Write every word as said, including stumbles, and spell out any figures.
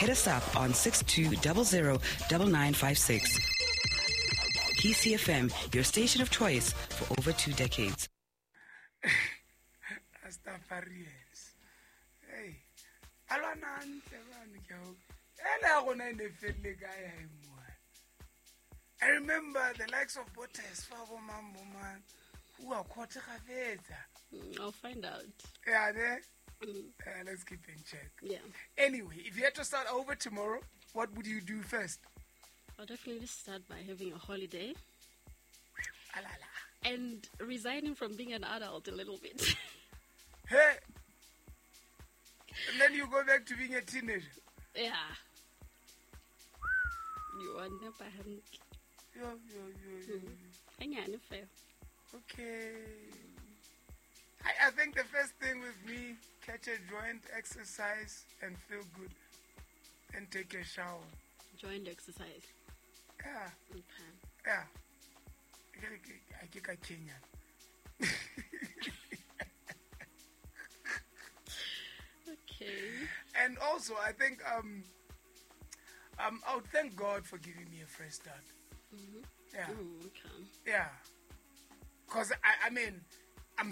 hit us up on six two zero zero nine nine five six. P C F M, your station of choice for over two decades. Rastafarians. Hey. Alwana ntle bana ke ho. Ela gona ine felle ka ya mo. I remember the likes of Botes, Fabo Mambo man, who are quarter gafetsa. I'll find out. Yeah, there. Mm. Uh, let's keep in check. Yeah. Anyway, if you had to start over tomorrow, what would you do first? I'll definitely start by having a holiday. Alala. And resigning from being an adult a little bit. Hey! And then you go back to being a teenager. Yeah. You are never hand. Yo, yo, yo, yo. Mm. Fair. Okay. I, I think the first thing with me, catch a joint, exercise, and feel good. And take a shower. Joint exercise. Yeah. Okay. Yeah. I think I Kenyan. Okay. And also, I think um, um, I would thank God for giving me a fresh start. Mm-hmm. Yeah. Ooh, okay. Yeah. Because, I, I mean,